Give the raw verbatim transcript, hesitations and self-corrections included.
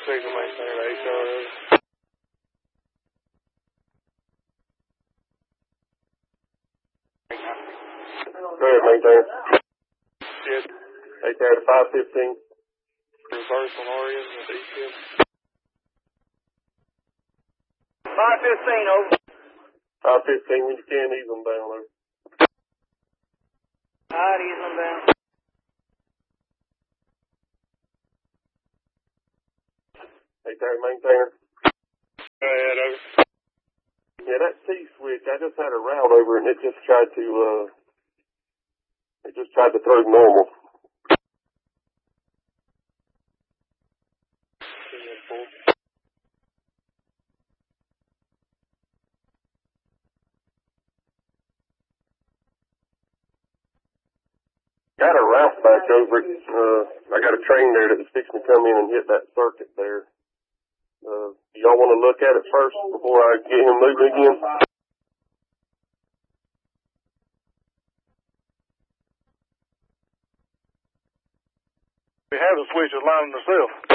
Signal maintainer H R. Go ahead, maintainer. Yes. H R five fifteen. Reverse on R N with E T M. five fifteen, over. five fifteen, when you can, ease them down there. Alright, ease them down. H R maintainer. Go ahead, over. Yeah, that T-switch, I just had a route over it and it just tried to, uh, it just tried to throw normal. Got a route back over it. Uh, I got a train there that was fixing to come in and hit that circuit there. Uh, do y'all want to look at it first before I get him moving again? We have the switches lining themselves.